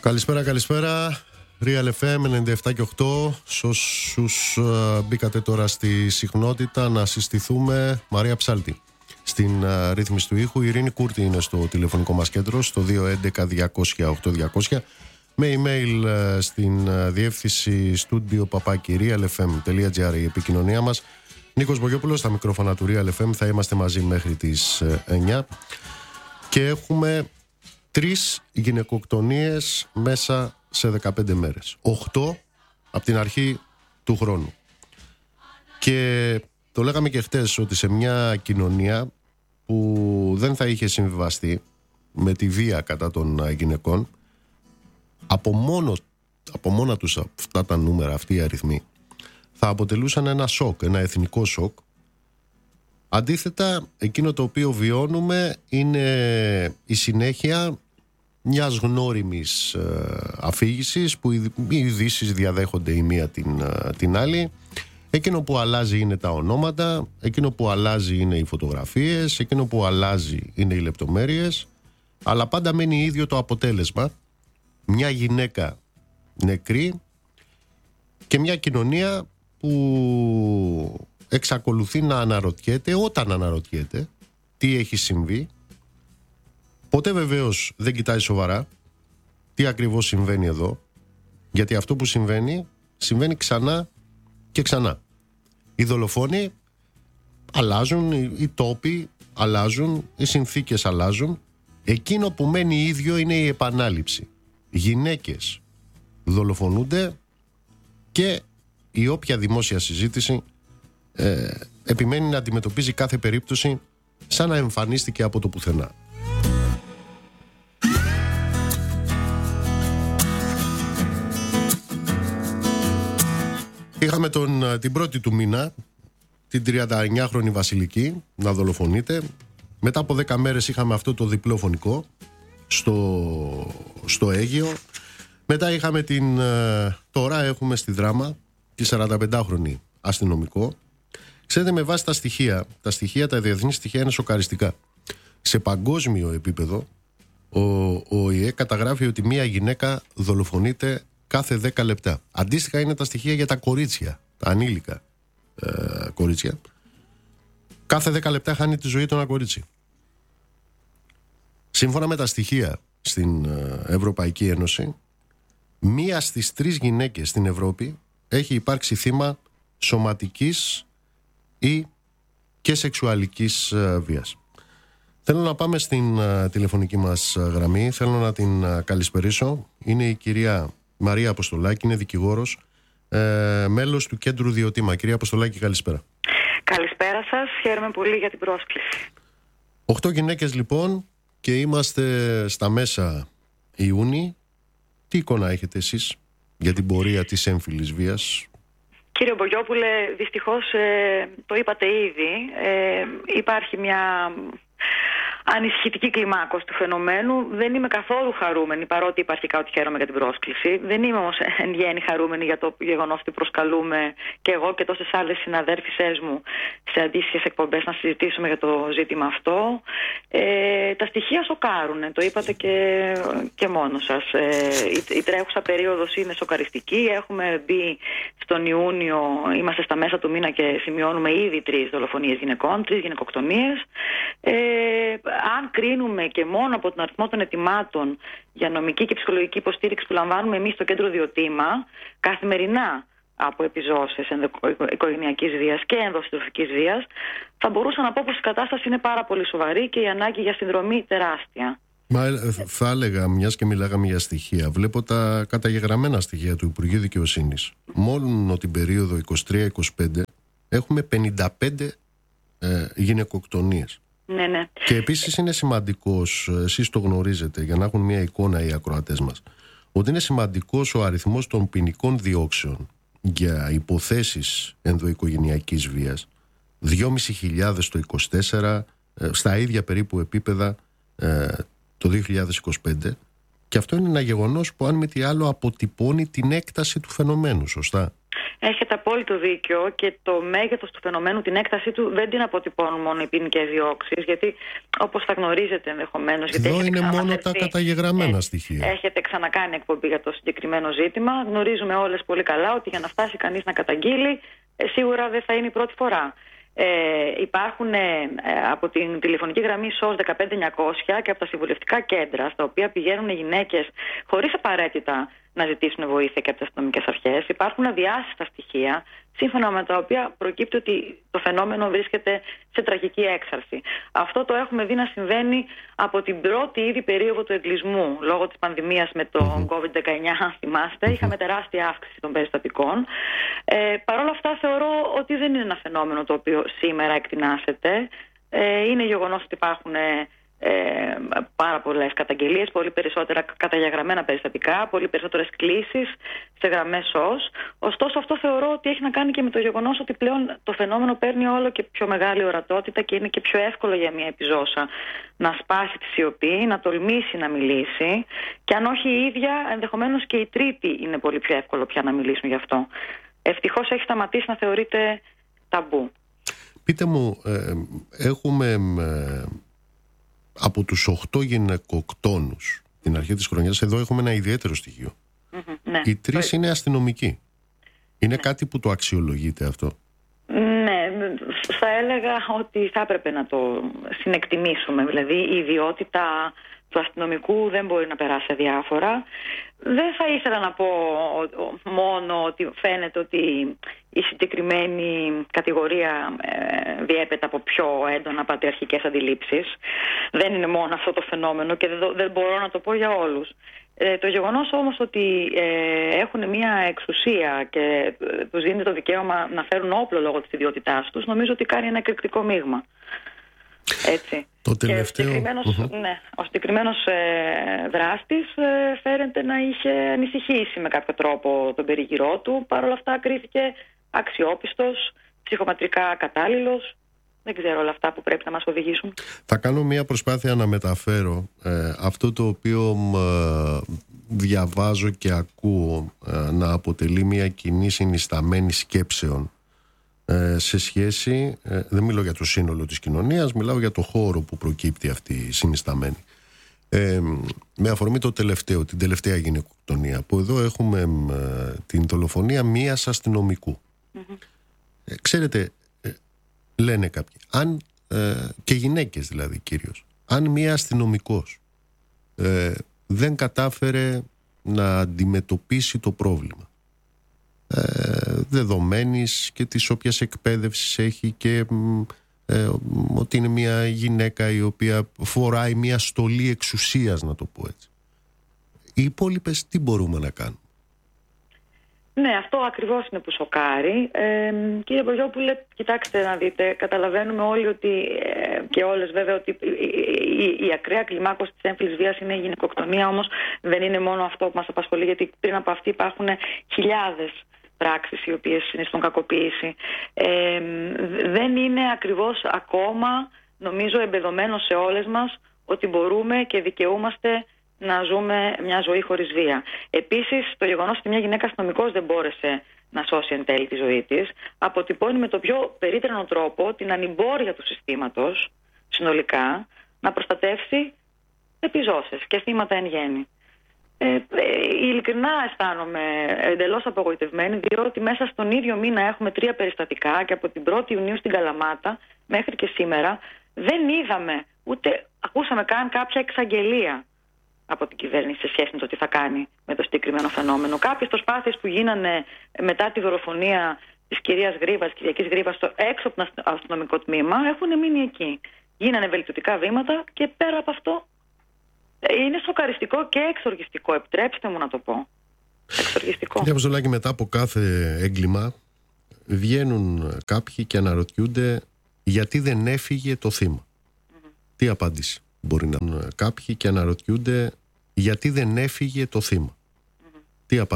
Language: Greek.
Καλησπέρα. Real FM 97 και 8. Σ' όσους μπήκατε τώρα στη συχνότητα, να συστηθούμε. Μαρία Ψάλτη στην ρύθμιση του ήχου. Η Ειρήνη Κούρτη είναι στο τηλεφωνικό μας κέντρο, στο 211-200-8200. Με email στην διεύθυνση studio@realfm.gr η επικοινωνία μας. Νίκος Μπογιόπουλος στα μικρόφωνα του Real FM. Θα είμαστε μαζί μέχρι τις 9. Και έχουμε 3 γυναικοκτονίες μέσα σε 15 μέρες. 8 από την αρχή του χρόνου. Και το λέγαμε και χτες ότι σε μια κοινωνία που δεν θα είχε συμβιβαστεί με τη βία κατά των γυναικών, από μόνα τους αυτά τα νούμερα, αυτοί οι αριθμοί, θα αποτελούσαν ένα σοκ, ένα εθνικό σοκ. Αντίθετα, εκείνο το οποίο βιώνουμε είναι η συνέχεια μιας γνώριμης αφήγησης που οι ειδήσεις διαδέχονται η μία την άλλη. Εκείνο που αλλάζει είναι τα ονόματα, εκείνο που αλλάζει είναι οι φωτογραφίες, εκείνο που αλλάζει είναι οι λεπτομέρειες, αλλά πάντα μένει ίδιο το αποτέλεσμα. Μια γυναίκα νεκρή και μια κοινωνία που εξακολουθεί να αναρωτιέται, όταν αναρωτιέται, τι έχει συμβεί. Ποτέ βεβαίως δεν κοιτάει σοβαρά τι ακριβώς συμβαίνει εδώ, γιατί αυτό που συμβαίνει ξανά και ξανά. Οι δολοφόνοι αλλάζουν, οι τόποι αλλάζουν, οι συνθήκες αλλάζουν. Εκείνο που μένει ίδιο είναι η επανάληψη. Γυναίκες δολοφονούνται και η όποια δημόσια συζήτηση επιμένει να αντιμετωπίζει κάθε περίπτωση σαν να εμφανίστηκε από το πουθενά. Είχαμε την πρώτη του μήνα την 39χρονη Βασιλική να δολοφονείται. Μετά από 10 μέρες είχαμε αυτό το διπλό φωνικό στο Αίγυο. Μετά είχαμε τώρα έχουμε στη Δράμα τη 45χρονη αστυνομικό. Ξέρετε, με βάση τα διεθνή στοιχεία είναι σοκαριστικά. Σε παγκόσμιο επίπεδο ο ΙΕ καταγράφει ότι μία γυναίκα δολοφονείται κάθε 10 λεπτά. Αντίστοιχα είναι τα στοιχεία για τα κορίτσια, τα ανήλικα κορίτσια. Κάθε 10 λεπτά χάνει τη ζωή του ένα κορίτσι. Σύμφωνα με τα στοιχεία στην Ευρωπαϊκή Ένωση, 1 στις 3 γυναίκες στην Ευρώπη έχει υπάρξει θύμα σωματικής ή και σεξουαλικής βίας. Θέλω να πάμε στην τηλεφωνική μας γραμμή. Θέλω να την καλησπερίσω. Είναι η κυρία Μαρία Αποστολάκη, είναι δικηγόρος, μέλος του Κέντρου Διωτήμα. Κυρία Αποστολάκη, καλησπέρα. Καλησπέρα σας. Χαίρομαι πολύ για την πρόσκληση. 8 γυναίκες λοιπόν και είμαστε στα μέσα Ιούνιου. Τι εικόνα έχετε εσείς για την πορεία της έμφυλης βίας? Κύριε Μπογιόπουλε, δυστυχώς το είπατε ήδη. Υπάρχει μια ανησυχητική κλιμάκωση του φαινομένου. Δεν είμαι καθόλου χαρούμενη, παρότι υπάρχει κάτι χαίρομαι για την πρόσκληση. Δεν είμαι όμως εν γέννη χαρούμενη για το γεγονός ότι προσκαλούμε και εγώ και τόσες άλλες συναδέρφισές μου σε αντίστοιχες εκπομπές να συζητήσουμε για το ζήτημα αυτό. Τα στοιχεία σοκάρουν, το είπατε και μόνο σας. Η τρέχουσα περίοδος είναι σοκαριστική. Έχουμε μπει στον Ιούνιο, είμαστε στα μέσα του μήνα και σημειώνουμε ήδη 3 δολοφονίες γυναικών, 3 γυναικοκτονίες. Αν κρίνουμε και μόνο από τον αριθμό των αιτημάτων για νομική και ψυχολογική υποστήριξη που λαμβάνουμε εμείς στο Κέντρο Διωτήμα καθημερινά από επιζώσεις οικογενειακής βίας και ενδοσυντροφικής βίας, θα μπορούσα να πω πως η κατάσταση είναι πάρα πολύ σοβαρή και η ανάγκη για συνδρομή τεράστια. Μα θα έλεγα, μιας και μιλάγαμε για στοιχεία, βλέπω τα καταγεγραμμένα στοιχεία του Υπουργείου Δικαιοσύνης. Μόνο την περίοδο 23-25 έχουμε 55 γυναικοκτονίες. Ναι. Και επίσης είναι σημαντικός, εσείς το γνωρίζετε για να έχουν μια εικόνα οι ακροατές μας, ότι είναι σημαντικός ο αριθμός των ποινικών διώξεων για υποθέσεις ενδοοικογενειακής βίας. 2.500 το 24, στα ίδια περίπου επίπεδα το 2025. Και αυτό είναι ένα γεγονός που αν μη τι άλλο αποτυπώνει την έκταση του φαινομένου, σωστά? Έχετε απόλυτο δίκιο και το μέγεθος του φαινομένου, την έκτασή του δεν την αποτυπώνουν μόνο οι ποινικές διώξεις, γιατί όπως θα γνωρίζετε ενδεχομένως... Εδώ είναι μόνο τα καταγεγραμμένα στοιχεία. Έχετε ξανακάνει εκπομπή για το συγκεκριμένο ζήτημα. Γνωρίζουμε όλες πολύ καλά ότι για να φτάσει κανείς να καταγγείλει, σίγουρα δεν θα είναι η πρώτη φορά. Υπάρχουν από την τηλεφωνική γραμμή SOS 15900 και από τα συμβουλευτικά κέντρα, στα οποία πηγαίνουν οι γυναίκες χωρίς απαραίτητα να ζητήσουν βοήθεια και από τις αστυνομικές αρχές. Υπάρχουν αδιάσυστα στοιχεία, σύμφωνα με τα οποία προκύπτει ότι το φαινόμενο βρίσκεται σε τραγική έξαρση. Αυτό το έχουμε δει να συμβαίνει από την πρώτη ήδη περίοδο του εγκλισμού. Λόγω της πανδημίας με το COVID-19, αν θυμάστε, είχαμε τεράστια αύξηση των περιστατικών. Παρ' όλα αυτά θεωρώ ότι δεν είναι ένα φαινόμενο το οποίο σήμερα εκτινάσεται. Είναι γεγονός ότι υπάρχουν πάρα πολλές καταγγελίες, πολύ περισσότερα καταγεγραμμένα περιστατικά, πολύ περισσότερες κλήσεις σε γραμμές SOS. Ωστόσο, αυτό θεωρώ ότι έχει να κάνει και με το γεγονός ότι πλέον το φαινόμενο παίρνει όλο και πιο μεγάλη ορατότητα και είναι και πιο εύκολο για μια επιζώσα να σπάσει τη σιωπή, να τολμήσει να μιλήσει, και αν όχι η ίδια, ενδεχομένως και οι τρίτοι είναι πολύ πιο εύκολο πια να μιλήσουν γι' αυτό. Ευτυχώς έχει σταματήσει να θεωρείται ταμπού. Πείτε μου, έχουμε από τους 8 γυναικοκτόνους την αρχή της χρονιάς, εδώ έχουμε ένα ιδιαίτερο στοιχείο. Ναι. Οι 3 είναι αστυνομικοί. Είναι κάτι που το αξιολογείται αυτό? Ναι, θα έλεγα ότι θα έπρεπε να το συνεκτιμήσουμε. Δηλαδή η ιδιότητα του αστυνομικού δεν μπορεί να περάσει αδιάφορα. Δεν θα ήθελα να πω μόνο ότι φαίνεται ότι η συγκεκριμένη κατηγορία διέπεται από πιο έντονα πατριαρχικές αντιλήψεις. Δεν είναι μόνο αυτό το φαινόμενο και δεν μπορώ να το πω για όλους. Το γεγονός όμως ότι έχουν μια εξουσία και τους δίνεται το δικαίωμα να φέρουν όπλο λόγω της ιδιότητάς τους, νομίζω ότι κάνει ένα εκρηκτικό μείγμα. Έτσι. Το τελευταίο... Ο συγκεκριμένος δράστης φαίνεται να είχε ανησυχήσει με κάποιο τρόπο τον περίγυρό του. Παρ' όλα αυτά κρίθηκε αξιόπιστος, ψυχομετρικά κατάλληλος. Δεν ξέρω όλα αυτά που πρέπει να μας οδηγήσουν. Θα κάνω μια προσπάθεια να μεταφέρω αυτό το οποίο διαβάζω και ακούω να αποτελεί μια κοινή συνισταμένη σκέψεων σε σχέση, δεν μιλάω για το σύνολο της κοινωνίας, μιλάω για το χώρο που προκύπτει αυτή η συνισταμένη. Με αφορμή την τελευταία γυναικοκτονία, που εδώ έχουμε την δολοφονία μίας αστυνομικού. Ξέρετε, λένε κάποιοι, αν, και γυναίκες δηλαδή κυρίως, αν μία αστυνομικός δεν κατάφερε να αντιμετωπίσει το πρόβλημα, δεδομένης και της όποιας εκπαίδευσης έχει και ότι είναι μια γυναίκα η οποία φοράει μια στολή εξουσίας, να το πω έτσι, οι υπόλοιπες τι μπορούμε να κάνουμε? Ναι, αυτό ακριβώς είναι που σοκάρει. Κύριε Μπογιόπουλε, κοιτάξτε να δείτε, καταλαβαίνουμε όλοι ότι, και όλες βέβαια, ότι η ακραία κλιμάκωση της έμφυλης βίας είναι η γυναικοκτονία, όμως δεν είναι μόνο αυτό που μας απασχολεί, γιατί πριν από αυτή υπάρχουν χιλιάδες πράξεις οι οποίες συνιστούν κακοποίηση. Δεν είναι ακριβώς ακόμα, νομίζω, εμπεδομένο σε όλες μας ότι μπορούμε και δικαιούμαστε να ζούμε μια ζωή χωρίς βία. Επίσης, το γεγονός ότι μια γυναίκα αστυνομικός δεν μπόρεσε να σώσει εν τέλει τη ζωή της αποτυπώνει με το πιο περίτρανο τρόπο την ανημπόρεια του συστήματος συνολικά να προστατεύσει επιζώσες και θύματα εν γέννη. Ειλικρινά αισθάνομαι εντελώς απογοητευμένη, διότι μέσα στον ίδιο μήνα έχουμε 3 περιστατικά και από την 1η Ιουνίου στην Καλαμάτα μέχρι και σήμερα δεν είδαμε ούτε ακούσαμε καν κάποια εξαγγελία από την κυβέρνηση σε σχέση με το τι θα κάνει με το συγκεκριμένο φαινόμενο. Κάποιες προσπάθειες που γίνανε μετά τη δολοφονία της κυρίας Γρήβας, Κυριακής Γρήβας, έξω από το αστυνομικό τμήμα, έχουν μείνει εκεί. Γίνανε βελτιωτικά βήματα και πέρα από αυτό είναι σοκαριστικό και εξοργιστικό. Επιτρέψτε μου να το πω. Εξοργιστικό. Κύριε Αποστολάκη, μετά από κάθε έγκλημα βγαίνουν κάποιοι και αναρωτιούνται γιατί δεν έφυγε το θύμα. Τι απάντηση μπορεί να κάποιοι και αναρωτιούνται γιατί δεν έφυγε το θύμα? Τι απάντηση?